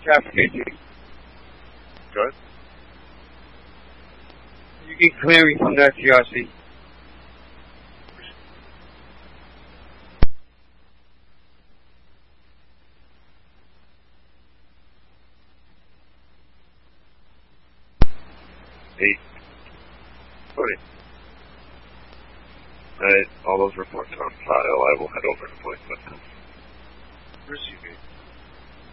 traffic AT. Good. You get clearing from that GRC. Eight. Okay. All those reports are on file. I will head over to voice with them. Receiving.